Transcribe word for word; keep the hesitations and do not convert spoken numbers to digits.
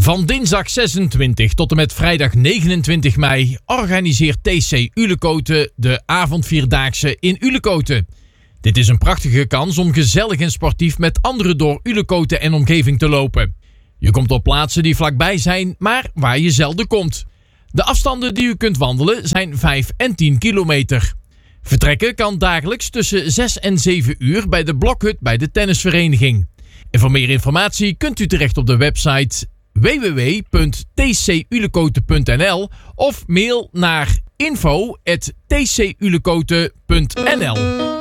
Van dinsdag zesentwintig tot en met vrijdag negenentwintig mei organiseert T C Ulekoten de avondvierdaagse in Ulekoten. Dit is een prachtige kans om gezellig en sportief met anderen door Ulekoten en omgeving te lopen. Je komt op plaatsen die vlakbij zijn, maar waar je zelden komt. De afstanden die u kunt wandelen zijn vijf en tien kilometer. Vertrekken kan dagelijks tussen zes en zeven uur bij de blokhut bij de tennisvereniging. En voor meer informatie kunt u terecht op de website w w w punt t c ulekoten punt n l of mail naar info at t c ulekoten punt n l.